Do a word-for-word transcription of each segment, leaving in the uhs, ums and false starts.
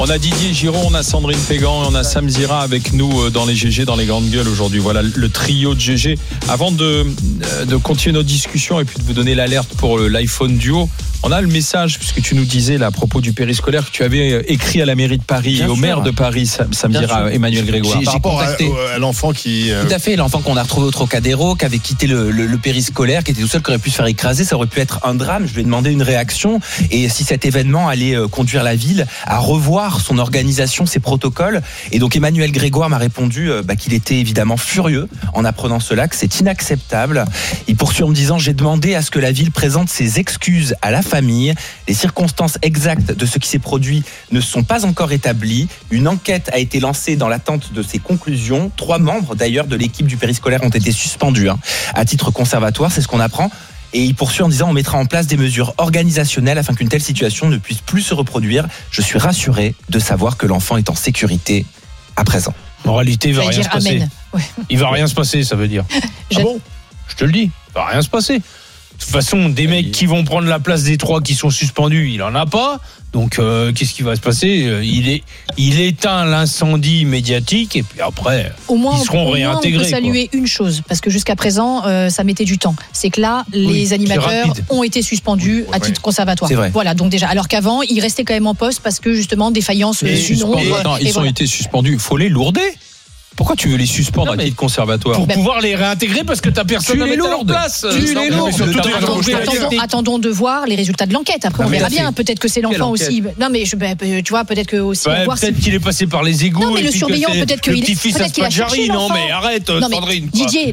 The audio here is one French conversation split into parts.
On a Didier Giraud, on a Sandrine Pégan et on a Sam Zira avec nous dans les G G, dans les grandes gueules aujourd'hui. Voilà le trio de G G. Avant de, de continuer nos discussions et puis de vous donner l'alerte pour l'iPhone Duo, on a le message, puisque tu nous disais là, à propos du périscolaire, que tu avais écrit à la mairie de Paris et au maire de Paris, Sam Zira, Emmanuel Grégoire. J'ai, j'ai contacté à, à l'enfant qui... Euh... Tout à fait, l'enfant qu'on a retrouvé au Trocadéro, qui avait quitté le, le, le périscolaire, qui était tout seul, qui aurait pu se faire écraser, ça aurait pu être un drame. Je lui ai demandé une réaction et si cet événement allait conduire la ville à revoir son organisation, ses protocoles. Et donc Emmanuel Grégoire m'a répondu bah, qu'il était évidemment furieux en apprenant cela, que c'est inacceptable. Il poursuit en me disant: j'ai demandé à ce que la ville présente ses excuses à la famille. Les circonstances exactes de ce qui s'est produit ne sont pas encore établies. Une enquête a été lancée dans l'attente de ses conclusions. Trois membres d'ailleurs de l'équipe du périscolaire ont été suspendus hein, à titre conservatoire, c'est ce qu'on apprend. Et il poursuit en disant: on mettra en place des mesures organisationnelles afin qu'une telle situation ne puisse plus se reproduire. Je suis rassuré de savoir que l'enfant est en sécurité à présent. En réalité, il va rien se passer. Ouais. Il va rien se passer, ça veut dire. Je... Ah bon ? Je te le dis, il va rien se passer. De toute façon, des mecs qui vont prendre la place des trois qui sont suspendus, il en a pas. Donc, euh, qu'est-ce qui va se passer ? Il est, il éteint l'incendie médiatique et puis après, au moins, ils seront au réintégrés. Moins on peut saluer quoi. Une chose, parce que jusqu'à présent, euh, ça mettait du temps. C'est que là, les oui, animateurs ont été suspendus oui, à titre ouais. conservatoire. C'est vrai. Voilà, donc déjà, alors qu'avant, ils restaient quand même en poste parce que justement, défaillance du nombre. Attends, ils voilà. ont été suspendus. Il faut les lourder. Pourquoi tu veux les suspendre non, à titre conservatoire ? Pour ben, pouvoir les réintégrer parce que t'as personne à mettre à leur place. Tu les lourdes. Attendons, attendons de voir les résultats de l'enquête. Après, non, on verra bien. Peut-être que c'est l'enfant aussi. Non, mais je, ben, tu vois, peut-être que aussi. Ouais, voir peut-être si... qu'il est passé par les égouts. Non, mais le surveillant, peut-être qu'il est. Le petit-fils à Spadjari. Non, mais arrête, Sandrine. Didier,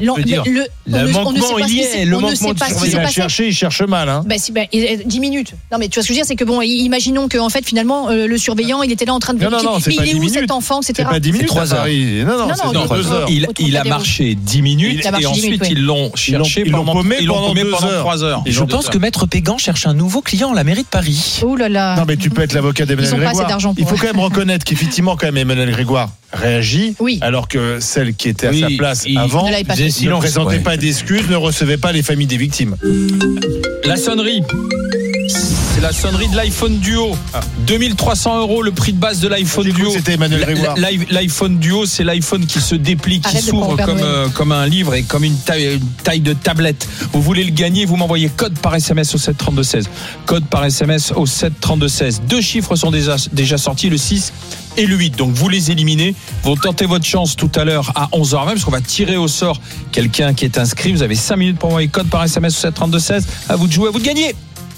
le manquement, il y est. Le manquement de surveillant. Il a cherché, il cherche mal. dix minutes. Non, mais tu vois ce que je veux dire, c'est que bon, imaginons qu'en fait, finalement, le surveillant, il était là en train de vérifier. Mais il est où cet enfant, et cetera. C'est pas dix minutes. trois heures. Non, non, c'est deux heures. Il, il a marché dix minutes il et ensuite minutes, oui. ils l'ont cherché ils l'ont, pendant, paumé ils l'ont pendant, paumé pendant trois heures. Et je pense que Maître Pégan cherche un nouveau client à la mairie de Paris. Oh là là. Non mais tu peux être l'avocat d'Emmanuel Grégoire. Il faut quand même reconnaître qu'effectivement quand même Emmanuel Grégoire réagit oui. alors que celle qui était à oui, sa place il, avant ne, ne présentait ouais. pas d'excuses, ne recevait pas les familles des victimes. La sonnerie. C'est la sonnerie de l'iPhone Duo. Ah. deux mille trois cents euros le prix de base de l'iPhone Duo. C'était Emmanuel Grégoire. L'iPhone Duo, c'est l'iPhone qui se déplie, qui Arrête s'ouvre comme, euh, comme un livre et comme une taille, une taille de tablette. Vous voulez le gagner, vous m'envoyez code par S M S au sept trente-deux seize. Code par S M S au sept trente-deux seize. Deux chiffres sont déjà, déjà sortis, le six et le huit. Donc vous les éliminez. Vous tentez votre chance tout à l'heure à onze heures vingt parce qu'on va tirer au sort quelqu'un qui est inscrit. Vous avez cinq minutes pour envoyer code par S M S au sept trente-deux seize. À vous de jouer, à vous de gagner.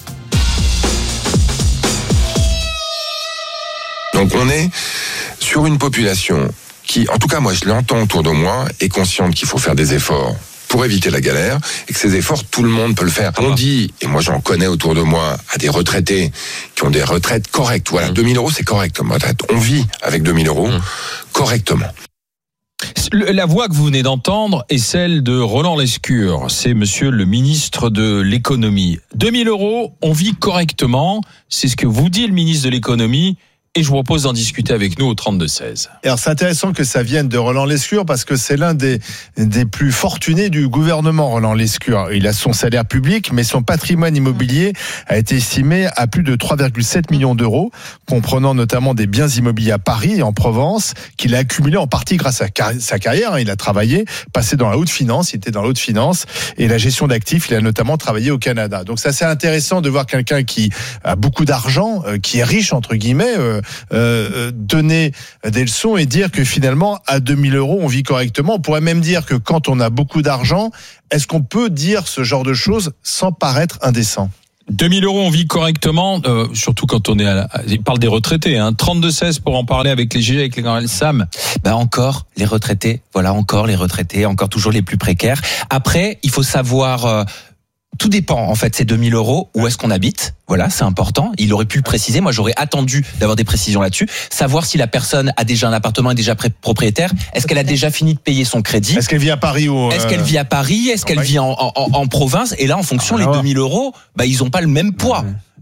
Donc on est sur une population qui, en tout cas moi je l'entends autour de moi, est consciente qu'il faut faire des efforts pour éviter la galère et que ces efforts, tout le monde peut le faire. On dit, et moi j'en connais autour de moi, à des retraités qui ont des retraites correctes. Voilà, deux mille euros c'est correct comme retraite. On vit avec deux mille euros correctement. La voix que vous venez d'entendre est celle de Roland Lescure. C'est monsieur le ministre de l'économie. deux mille euros, on vit correctement. C'est ce que vous dit le ministre de l'économie. Et je vous propose d'en discuter avec nous au trente-deux seize. Alors c'est intéressant que ça vienne de Roland Lescure parce que c'est l'un des, des plus fortunés du gouvernement, Roland Lescure. Il a son salaire public, mais son patrimoine immobilier a été estimé à plus de trois virgule sept millions d'euros, comprenant notamment des biens immobiliers à Paris et en Provence, qu'il a accumulé en partie grâce à sa carrière. Il a travaillé, passé dans la haute finance, il était dans la haute finance, et la gestion d'actifs, il a notamment travaillé au Canada. Donc c'est assez intéressant de voir quelqu'un qui a beaucoup d'argent, qui est riche, entre guillemets, euh, Euh, donner des leçons et dire que finalement à deux mille euros on vit correctement. On pourrait même dire que quand on a beaucoup d'argent, est-ce qu'on peut dire ce genre de choses sans paraître indécent ? deux mille euros, on vit correctement, euh, surtout quand on est à la, il parle des retraités, hein. trente-deux seize pour en parler avec les G G, avec les grands Sam. Bah encore, les retraités, voilà, encore les retraités, encore toujours les plus précaires. Après, il faut savoir, euh, tout dépend, en fait, ces deux mille euros, où est-ce qu'on habite. Voilà, c'est important. Il aurait pu le préciser. Moi, j'aurais attendu d'avoir des précisions là-dessus. Savoir si la personne a déjà un appartement, est déjà propriétaire. Est-ce qu'elle a déjà fini de payer son crédit ? Est-ce qu'elle vit à Paris ou euh... Est-ce qu'elle vit à Paris ? Est-ce qu'elle vit en, en, en province ? Et là, en fonction, ah, les deux mille euros, bah, ils ont pas le même poids.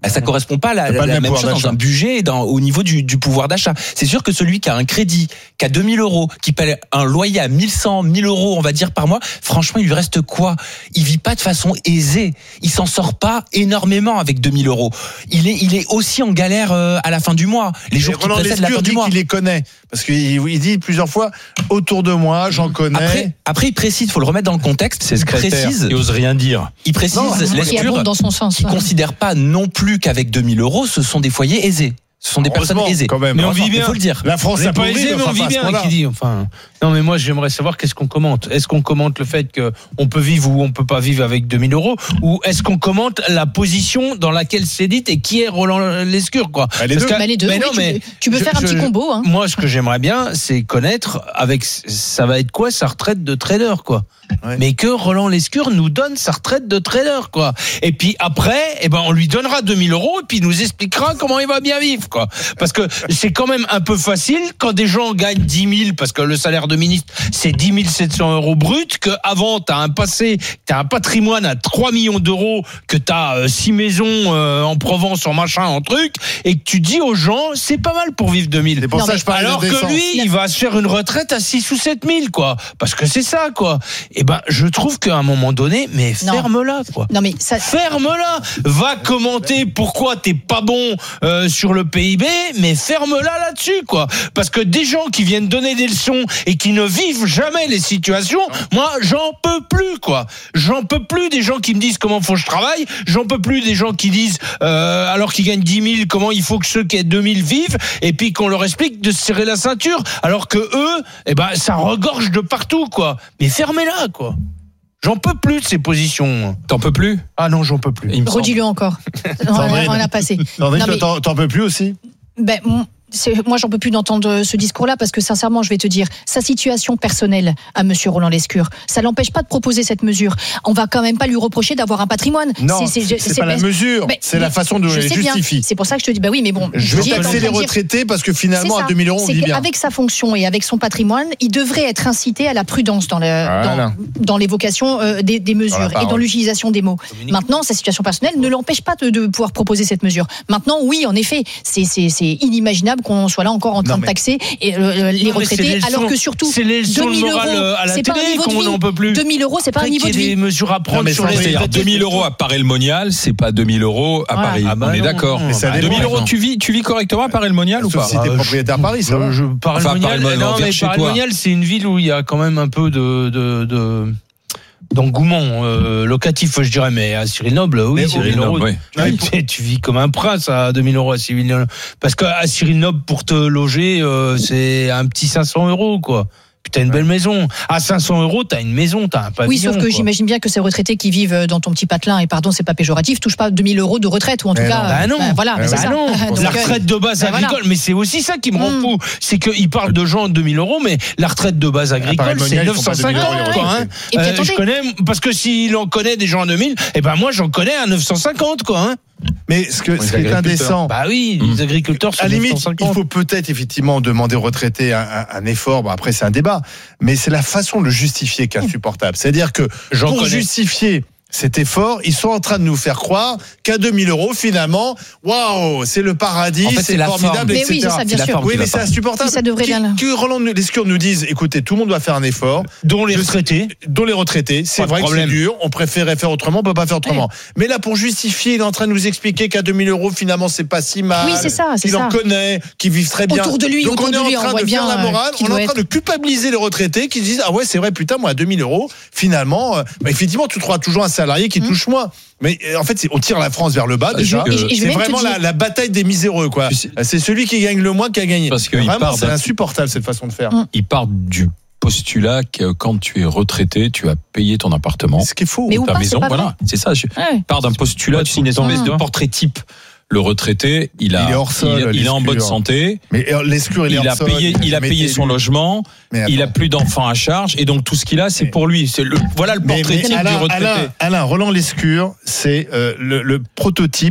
Bah, ça correspond pas à la, la, la même chose dans un budget et dans, au niveau du, du pouvoir d'achat. C'est sûr que celui qui a un crédit, qui a deux mille euros, qui paie un loyer à mille cent, mille euros, on va dire par mois, franchement, il lui reste quoi? Il vit pas de façon aisée. Il s'en sort pas énormément avec deux mille euros. Il est, il est aussi en galère euh, à la fin du mois. Les jours qui précèdent la fin du mois. Il les connaît. Parce qu'il il dit plusieurs fois, autour de moi, j'en connais. Après, après il précise, faut le remettre dans le contexte. C'est secrétaire. Il ose rien dire. Il précise, Lescure, dans son sens. qui considère pas non plus qu'avec deux mille euros, ce sont des foyers aisés. Ce sont des personnes aisées. Quand même. Mais on vit bien. Il faut le dire. La France n'est pas aisée, mais on vit bien. Qui dit. Enfin, non, mais moi, j'aimerais savoir qu'est-ce qu'on commente. Est-ce qu'on commente le fait que on peut vivre ou on peut pas vivre avec deux mille euros, ou est-ce qu'on commente la position dans laquelle c'est dit et qui est Roland Lescure, quoi? Les deux. Mais les deux. Mais non, mais tu peux faire un petit combo. Hein. Moi, ce que j'aimerais bien, c'est connaître avec ça va être quoi sa retraite de trader, quoi. Ouais. Mais que Roland Lescure nous donne sa retraite de trader, quoi. Et puis après, eh ben, on lui donnera deux mille euros et puis il nous expliquera comment il va bien vivre, quoi. Parce que c'est quand même un peu facile quand des gens gagnent dix mille, parce que le salaire de ministre, c'est dix mille sept cents euros brut, que avant, t'as un passé, t'as un patrimoine à trois millions d'euros, que t'as euh, six maisons euh, en Provence, en machin, en truc, et que tu dis aux gens, c'est pas mal pour vivre deux mille. C'est pour non, ça je Alors que lui, il va se faire une retraite à six ou sept mille, quoi. Parce que c'est ça, quoi. Et ben, je trouve qu'à un moment donné, mais ferme-la, quoi. Non, mais ça... Ferme-la. Va commenter pourquoi t'es pas bon euh, sur le P I B, mais ferme-la là-dessus, quoi. Parce que des gens qui viennent donner des leçons et qui ne vivent jamais les situations, moi, j'en peux plus, quoi. J'en peux plus des gens qui me disent comment faut que je travaille. J'en peux plus des gens qui disent, euh, alors qu'ils gagnent dix mille, comment il faut que ceux qui aient deux mille vivent, et puis qu'on leur explique de se serrer la ceinture, alors que eux, eh ben, ça regorge de partout, quoi. Mais fermez-la, quoi. J'en peux plus de ces positions. T'en peux plus? Ah non, j'en peux plus. Redis-le encore. on, on a passé. Non, non, mais t'en, t'en peux plus aussi? Ben, c'est, moi, j'en peux plus d'entendre ce discours-là parce que sincèrement, je vais te dire, sa situation personnelle à Monsieur Roland Lescure, ça l'empêche pas de proposer cette mesure. On va quand même pas lui reprocher d'avoir un patrimoine. Non, c'est, c'est, c'est, c'est pas ben, la mesure, ben, c'est la façon dont elle justifie. C'est pour ça que je te dis, bah oui, mais bon. Je veux taxer les retraités parce que finalement, à deux mille euros, on vit bien. Avec sa fonction et avec son patrimoine, il devrait être incité à la prudence dans, le, voilà. dans, dans l'évocation euh, des, des mesures dans et dans l'utilisation des mots. Dominique. Maintenant, sa situation personnelle ne l'empêche pas de, de pouvoir proposer cette mesure. Maintenant, oui, en effet, c'est, c'est, c'est inimaginable qu'on soit là encore en train non, de taxer et, euh, les non, retraités, les alors que surtout c'est les deux mille euros, à la c'est télé, pas un niveau de vie. On peut plus. deux mille euros, c'est pas un niveau de vie. Des mesures à prendre non, sur les retraités. deux mille euros à Paray-le-Monial, c'est pas deux mille euros à voilà. Paris. Ah bah on est non, d'accord. Mais ça deux mille euros, tu vis, tu vis correctement à Paray-le-Monial ou pas? Si t'es propriétaire à Paris, ça va. Paray-le-Monial, c'est une ville où il y a quand même un peu de, de, de d'engouement euh, locatif, je dirais, mais à Cyril Noble, oui, mais Cyril Noble, oui. Oui. Tu, tu vis comme un prince à deux mille euros à Cyril Noble. Parce qu'à Cyril Noble, pour te loger, euh, c'est un petit cinq cents euros, quoi. Puis t'as une belle maison. À cinq cents euros, t'as une maison, t'as un pavillon. Oui, sauf que quoi. J'imagine bien que ces retraités qui vivent dans ton petit patelin, et pardon, c'est pas péjoratif, touchent pas deux mille euros de retraite, ou en tout mais cas. Non. Bah non, bah voilà, bah c'est bah ça. Non. Donc, la retraite de base bah agricole, voilà. Mais c'est aussi ça qui me rend fou. C'est qu'ils parlent de gens de deux mille euros, mais la retraite de base agricole, c'est neuf cent cinquante, quoi, hein. Et puis, euh, je connais, parce que s'il en connaît des gens à deux mille, eh ben, moi, j'en connais à neuf cent cinquante, quoi, hein. Mais ce, que, ce qui est indécent. Bah oui, les agriculteurs sont à la limite, il faut peut-être effectivement demander aux retraités un, un, un effort. Bon, après, c'est un débat. Mais c'est la façon de le justifier qui est insupportable. C'est-à-dire que J'en pour connais. justifier cet effort, ils sont en train de nous faire croire qu'à deux mille euros, finalement, waouh, c'est le paradis, en fait, c'est, c'est formidable, et cetera. Mais oui, c'est ça, bien c'est sûr. Oui, mais c'est insupportable. Ça devrait bien. Que Roland Lescure nous dise, écoutez, tout le monde doit faire un effort. Dont les retraités. Dont les retraités. C'est vrai que c'est dur. On préférait faire autrement, on peut pas faire autrement. Ouais. Mais là, pour justifier, il est en train de nous expliquer qu'à deux mille euros, finalement, c'est pas si mal. Oui, c'est ça, c'est il ça. en connaît, qui vivent très bien. Autour de lui, Donc autour on est de lui, en train de faire la morale, on est en train de culpabiliser les retraités qui disent, ah ouais, c'est vrai, putain, moi, à deux mille euros, finalement, effectivement, tu trouveras toujours un salarié qui touche moins. Mais en fait, c'est, on tire la France vers le bas déjà. Et je, et je c'est vraiment la, la bataille des miséreux, quoi. C'est celui qui gagne le moins qui a gagné. Parce que vraiment, c'est insupportable cette façon de faire. Il part du postulat que quand tu es retraité, tu as payé ton appartement, ce qui est faux, mais ta pas, maison, c'est voilà. C'est ça. Je ouais. pars d'un postulat, c'est une espèce de portrait type. Le retraité, il a, il est, hors sol, il, il est en bonne santé. Mais Lescure, il, il, est hors a payé, sol, il a payé son logement. Il a plus d'enfants à charge et donc tout ce qu'il a, c'est mais, pour lui. C'est le, voilà le portrait mais, mais type Alain, du retraité. Alain, Alain, Roland Lescure, c'est euh, le, le prototype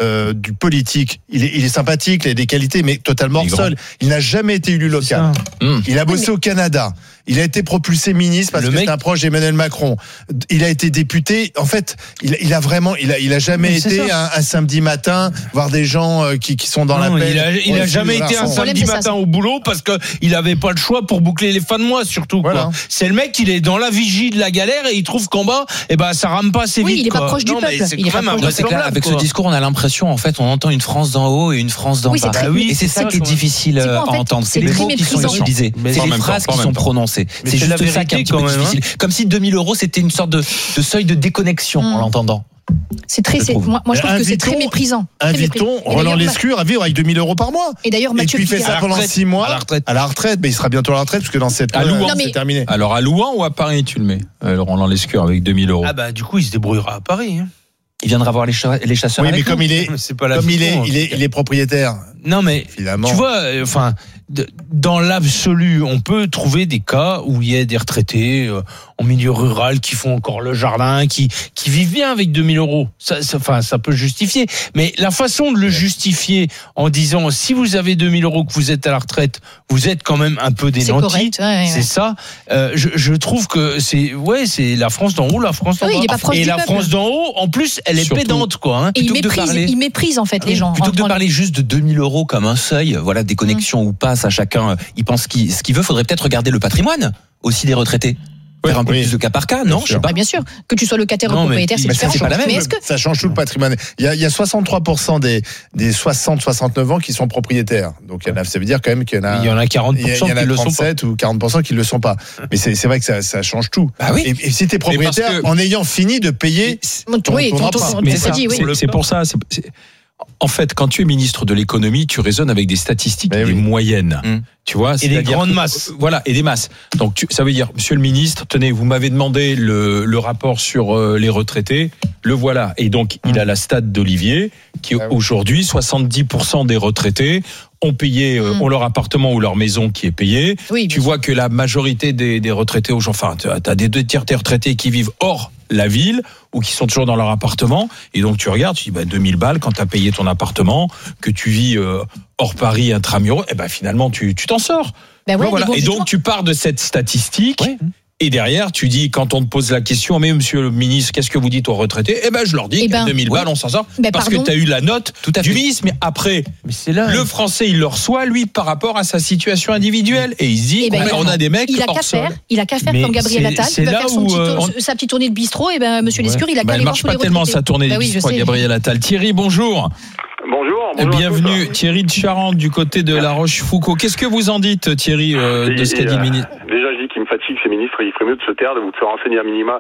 euh, du politique. Il est, il est sympathique, il a des qualités, mais totalement seul. Il n'a jamais été élu local. Mmh. Il a bossé oui, mais... au Canada. Il a été propulsé ministre parce le que mec... c'est un proche d'Emmanuel Macron. Il a été député. En fait, il, il a vraiment, il a, il a jamais été un, un samedi matin voir des gens euh, qui, qui sont dans non, la peine. Il a, il a jamais été un samedi matin au boulot parce que il avait pas le choix pour boucler les fins de mois surtout. Voilà. Quoi. C'est le mec, il est dans la vigie de la galère et il trouve qu'en bas, eh ben ça rame pas assez oui, vite. Oui, il est quoi. pas proche non, du peuple. Il est pas proche c'est clair, avec quoi. Ce discours, on a l'impression, en fait, on entend une France d'en haut et une France d'en oui, bas. Très, oui, et c'est ça qui est difficile à entendre. C'est les mots qui sont utilisés, c'est les phrases qui sont prononcées. C'est juste ça qui est un petit peu difficile. Comme si deux mille euros c'était une sorte de, de seuil de déconnexion mmh. en l'entendant. C'est très, c'est, moi, moi je trouve que c'est très méprisant. Invitons Roland Lescure à vivre avec deux mille euros par mois. Et d'ailleurs, Mathieu et puis il fait ça pendant six mois à la retraite. À la retraite, mais il sera bientôt à la retraite parce que dans cette à Louan, c'est terminé. Alors à Louan ou à Paris, tu le mets, euh, Roland Lescure avec deux mille euros. Ah bah du coup, il se débrouillera à Paris. Hein. Il viendra voir les, cha- les chasseurs. Oui, mais avec comme nous. il est, c'est pas la comme il est, question, il est, il est propriétaire. Non mais finalement. Tu vois, enfin, euh, dans l'absolu, on peut trouver des cas où il y a des retraités euh, en milieu rural qui font encore le jardin, qui qui vivent bien avec deux mille euros. Ça, ça, enfin, ça peut justifier. Mais la façon de le justifier en disant si vous avez deux mille euros que vous êtes à la retraite, vous êtes quand même un peu des c'est nantis. Correct, ouais, c'est ouais. ça. Euh, je, je trouve que c'est ouais, c'est la France d'en haut, la France d'en oui, bas. Il est pas proche Et du la peuple. France d'en haut, en plus, elle est Surtout. pédante, quoi. Hein. Et il méprise, parler... il méprise en fait les gens. Plutôt que de parler juste de deux mille euros comme un seuil, voilà, des connexions mmh. ou pas, ça chacun, il pense qu'il, ce qu'il veut, faudrait peut-être regarder le patrimoine aussi des retraités. Faire un peu oui. plus de cas par cas, non? Je sais pas. Bah bien sûr. Que tu sois locataire ou propriétaire, c'est différent. C'est pas la même. Mais est-ce que ça change tout le patrimoine? Il y a, il y a soixante-trois pour cent des, des soixante soixante-neuf ans qui sont propriétaires. Donc, il y en a, ça veut dire quand même qu'il y en a. Il y en a quarante pour cent qui le sont pas. trente-sept ou quarante pour cent qui le sont pas. Mais c'est, c'est vrai que ça, ça change tout. Bah oui. Et, et si t'es propriétaire, que... en ayant fini de payer. Ton, oui, ton, ton, ton, mais ça, ça, dit, oui. c'est, c'est pour ça, c'est, c'est... En fait, quand tu es ministre de l'économie, tu raisonnes avec des statistiques et des oui. moyennes. Mmh. Tu vois, et des grandes masses. Voilà, et des masses. Donc, tu, ça veut dire, monsieur le ministre, tenez, vous m'avez demandé le, le rapport sur euh, les retraités. Le voilà. Et donc, mmh. il a la stat d'Olivier, qui ah oui. aujourd'hui, soixante-dix pour cent des retraités ont payé, euh, mmh. ont leur appartement ou leur maison qui est payé. Oui, tu vois que la majorité des, des retraités, enfin, tu as des deux tiers des retraités qui vivent hors la ville ou qui sont toujours dans leur appartement, et donc tu regardes, tu dis bah deux mille balles quand tu as payé ton appartement, que tu vis euh, hors Paris intramuros, et ben finalement tu tu t'en sors. Ben ouais, voilà. bon, et donc tu pars de cette statistique. Ouais. Et derrière, tu dis, quand on te pose la question, mais monsieur le ministre, qu'est-ce que vous dites aux retraités? Eh ben, je leur dis eh ben, qu'à deux mille balles, on s'en sort. Ben, parce pardon. que tu as eu la note Tout à du fait. ministre. Mais après, mais c'est là, le français, il le reçoit, lui, par rapport à sa situation individuelle. Et il se dit, eh ben, on, a, on a des mecs il a qu'à faire, il a qu'à faire mais comme Gabriel Attal, il va faire son petit tour, on... sa petite tournée de bistrot. Et ben, monsieur ouais. Lescure, il a qu'à aller voir tous les retraités. Elle marche pas tellement, sa tournée de bistrot, Gabriel Attal. Thierry, bonjour. Bonjour, bonjour. Bienvenue, Thierry de Charente, du côté de La Rochefoucauld. Qu'est-ce que vous en dites, Thierry, euh, de ce qu'a dit le ministre? Déjà, je dis qu'il me fatigue, ces ministres, il ferait mieux de se taire, de vous faire renseigner à minima.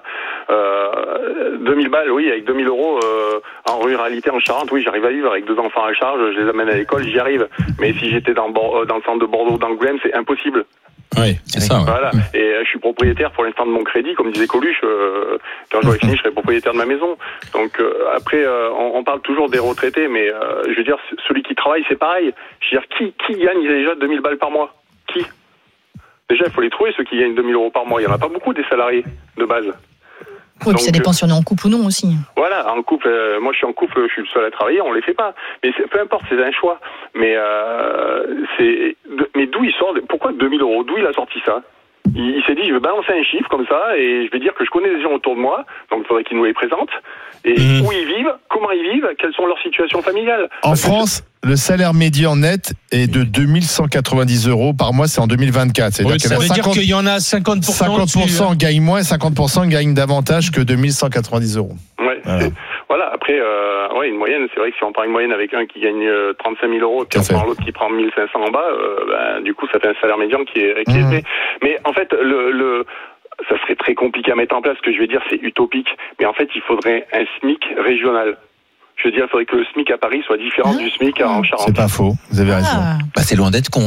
Euh, deux mille balles, oui, avec deux mille euros, euh, en ruralité, en Charente, oui, j'arrive à vivre avec deux enfants à charge, je les amène à l'école, j'y arrive. Mais si j'étais dans, dans le centre de Bordeaux, d'Angoulême, c'est impossible. Oui, c'est ça. Ouais. Voilà. Et euh, je suis propriétaire pour l'instant de mon crédit, comme disait Coluche. Euh, quand j'aurai fini, je serai propriétaire de ma maison. Donc euh, après, euh, on, on parle toujours des retraités, mais euh, je veux dire, celui qui travaille, c'est pareil. Je veux dire, qui, qui gagne déjà deux mille balles par mois? Qui? Déjà, il faut les trouver, ceux qui gagnent deux mille euros par mois. Il n'y en a pas beaucoup des salariés de base. Oui, puis ça dépend si on est en couple ou non aussi. Voilà, en couple, euh, moi je suis en couple, je suis le seul à travailler, on les fait pas. Mais c'est, peu importe, c'est un choix. Mais euh, c'est, de, mais d'où il sort, pourquoi deux mille euros? D'où il a sorti ça? il, il s'est dit, je vais balancer un chiffre comme ça et je vais dire que je connais des gens autour de moi, donc il faudrait qu'il nous les présente. Et mmh. où ils vivent, comment ils vivent, quelles sont leurs situations familiales. En Parce France, que... le salaire médian net est de deux mille cent quatre-vingt-dix euros par mois, c'est en deux mille vingt-quatre. C'est-à-dire oui, ça veut cinquante, dire qu'il y en a cinquante pour cent. cinquante pour cent gagnent moins, cinquante pour cent gagnent davantage que deux mille cent quatre-vingt-dix euros. Ouais, voilà. voilà, après, euh, ouais, une moyenne, c'est vrai que si on prend une moyenne avec un qui gagne euh, trente-cinq mille euros, puis on prend l'autre qui prend mille cinq cents en bas, euh, ben, du coup, ça fait un salaire médian qui est, qui mmh. est élevé. Mais en fait, le, le ça serait très compliqué à mettre en place. Ce que je vais dire, c'est utopique. Mais en fait, il faudrait un SMIC régional. Je veux dire, il faudrait que le SMIC à Paris soit différent mmh. du SMIC en Charente. C'est pas faux. Vous avez raison. Ah. Bah, c'est loin d'être con, hein.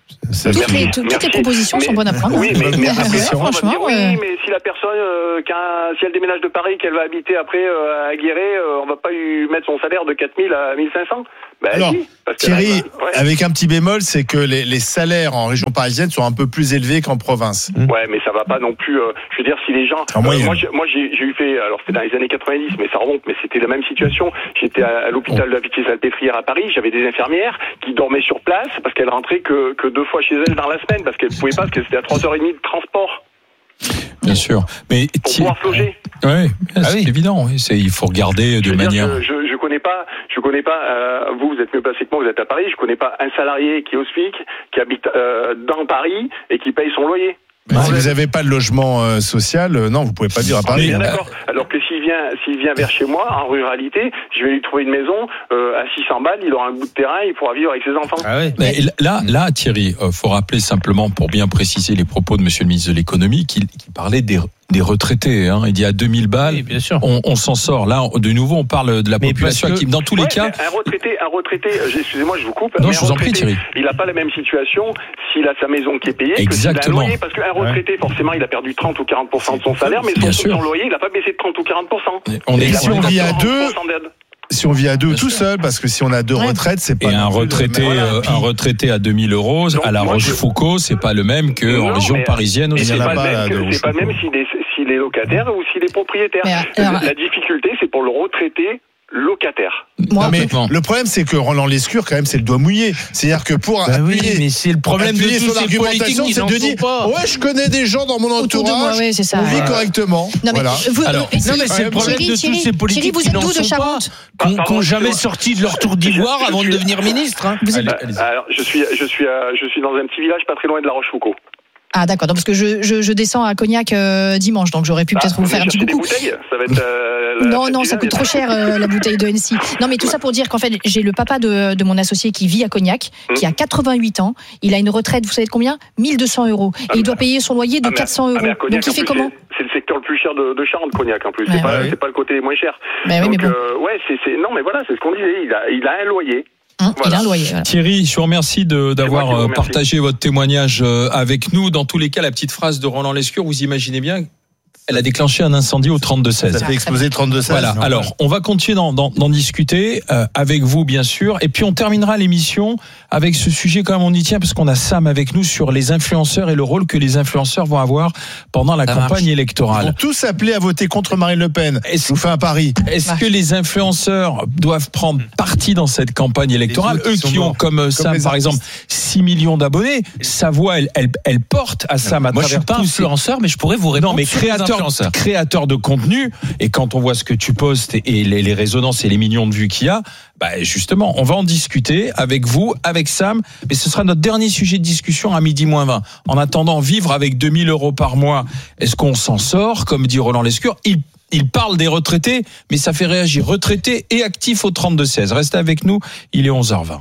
Toutes les, toutes les propositions mais, sont bonnes à prendre. Oui, mais, mais après, franchement, dire, oui, euh... mais si la personne, euh, si elle déménage de Paris, qu'elle va habiter après euh, à Guéret, euh, on va pas lui mettre son salaire de quatre mille à mille cinq cents. Ben, Alors, si, Thierry, là, ouais. avec un petit bémol, c'est que les, les salaires en région parisienne sont un peu plus élevés qu'en province. Ouais, mais ça va pas non plus. Euh, je veux dire, si les gens, euh, moi, j'ai, moi, j'ai, j'ai eu fait, alors c'était dans les années quatre-vingt-dix, mais ça remonte, mais c'était la même situation. J'étais à, à l'hôpital de la Pitié-Salpêtrière à Paris, j'avais des infirmières qui dormaient sur place parce qu'elles rentraient que, que deux fois chez elles dans la semaine parce qu'elles pouvaient pas, parce que c'était à trois heures trente de transport. Bien sûr, mais pour pouvoir se loger. Ouais, c'est ah oui. évident. C'est, il faut regarder de manière. Dire, je, je, je connais pas, je connais pas. Euh, vous, vous êtes mieux placé que moi. Vous êtes à Paris. Je connais pas un salarié qui est au SMIC, qui habite euh, dans Paris et qui paye son loyer. Mais si vous n'avez pas de logement euh, social, euh, non, vous pouvez pas dire à Paris. Bien d'accord. Alors que s'il vient, s'il vient vers chez moi, en ruralité, je vais lui trouver une maison euh, à six cents balles, il aura un bout de terrain, il pourra vivre avec ses enfants. Ah ouais. Mais là, là, Thierry, euh, faut rappeler simplement, pour bien préciser les propos de Monsieur le ministre de l'économie, qui, qui parlait des des retraités, hein. Il dit à deux mille balles, oui, bien sûr. On, on s'en sort. Là, de nouveau, on parle de la mais population active. Dans tous ouais, les cas, un retraité, un retraité. Excusez-moi, je vous coupe. Non, je vous en prie, Thierry. Il n'a pas la même situation s'il a sa maison qui est payée. Exactement. Que s'il a un loyer, parce qu'un retraité, ouais. forcément, il a perdu trente ou quarante pour cent de son salaire, mais son, son loyer, il n'a pas baissé de trente ou quarante pour cent. On est si on vit à deux. Si on vit à deux tout seul, parce que si on a deux ouais. retraites, c'est pas. Et un retraité, euh, un retraité à deux mille euros à la Rochefoucauld, c'est pas le même qu'en région mais, parisienne. Mais c'est pas, pas, que, c'est pas le même s'il est, s'il est locataire ou s'il est propriétaire. Mais, alors, la difficulté, c'est pour le retraité locataire. Moi, non, mais le problème, c'est que Roland Lescure, quand même, c'est le doigt mouillé. C'est-à-dire que pour bah appuyer, oui, mais c'est le problème de son argumentation, c'est de dire, ouais, je connais des gens dans mon entourage, ouais, ça. on vit correctement. Non, mais, voilà. vous, Alors, non, mais c'est le problème Thierry, de tous ces politiques Thierry, vous êtes d'où de Charente, qui n'ont jamais sorti de leur tour d'ivoire avant de devenir ministre. Hein. Vous êtes... Alors, je suis, je suis, je suis dans un petit village pas très loin de la Rochefoucauld. Ah d'accord, donc parce que je, je, je descends à Cognac euh, dimanche, donc j'aurais pu ah, peut-être vous faire un petit coucou. Des ça va être, euh, non, non, ça coûte trop cher euh, la bouteille de Hennessy. Non mais tout ça pour dire qu'en fait j'ai le papa de, de mon associé qui vit à Cognac, mmh. qui a quatre-vingt-huit ans, il a une retraite, vous savez de combien ? mille deux cents euros. Et ah, il doit payer son loyer de ah, quatre cents euros. Ah, Cognac, donc il fait comment ? C'est le secteur le plus cher de, de Charente, Cognac en plus, c'est, ouais, pas, ouais. c'est pas le côté moins cher. Mais donc oui, mais bon. euh, ouais, c'est, c'est, non mais voilà, c'est ce qu'on disait, il a, il a un loyer. Hein, voilà. Il a un loyer, voilà. Thierry, je vous remercie de, d'avoir partagé votre témoignage avec nous. Dans tous les cas, la petite phrase de Roland Lescure, vous imaginez bien, elle a déclenché un incendie au trente-deux seize. Ça fait exploser le trente-deux seize. Voilà. Non, alors, ouais. on va continuer d'en, d'en, d'en discuter euh, avec vous, bien sûr. Et puis, on terminera l'émission avec ce sujet, quand même, on y tient, parce qu'on a Sam avec nous sur les influenceurs et le rôle que les influenceurs vont avoir pendant la Ça campagne marche. électorale. Ils vont tous appeler à voter contre Marine Le Pen. Est-ce, Je vous fais un pari. Est-ce que les influenceurs doivent prendre parti dans cette campagne électorale? Eux qui, qui ont, comme, comme Sam, par exemple, six millions d'abonnés, sa voix, elle, elle, elle porte à Sam à Moi, travers je suis pas influenceur, mais je pourrais vous répondre. Non, mais créateur, créateur de contenu, et quand on voit ce que tu postes et les, les résonances et les millions de vues qu'il y a, bah justement, on va en discuter avec vous, avec Sam, mais ce sera notre dernier sujet de discussion à midi moins vingt. En attendant, vivre avec deux mille euros par mois, est-ce qu'on s'en sort? Comme dit Roland Lescure, il Il parle des retraités, mais ça fait réagir retraités et actifs au trente-deux seize. Restez avec nous, il est onze heures vingt.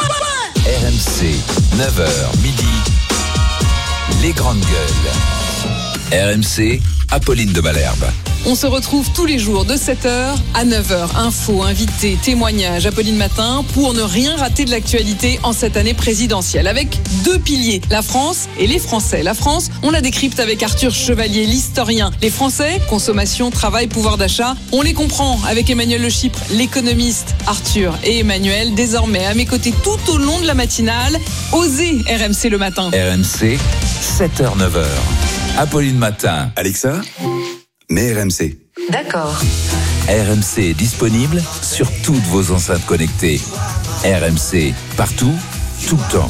R M C, neuf heures midi, les grandes gueules. R M C, Apolline de Malherbe. On se retrouve tous les jours de sept heures à neuf heures. Infos, invités, témoignages, Apolline Matin, pour ne rien rater de l'actualité en cette année présidentielle. Avec deux piliers, la France et les Français. La France, on la décrypte avec Arthur Chevalier, l'historien. Les Français, consommation, travail, pouvoir d'achat, on les comprend avec Emmanuel Le Chypre, l'économiste. Arthur et Emmanuel, désormais à mes côtés tout au long de la matinale. Osez R M C le matin. R M C, sept heures neuf heures. Apolline Matin. Alexa, mets R M C. D'accord. R M C est disponible sur toutes vos enceintes connectées. R M C, partout, tout le temps.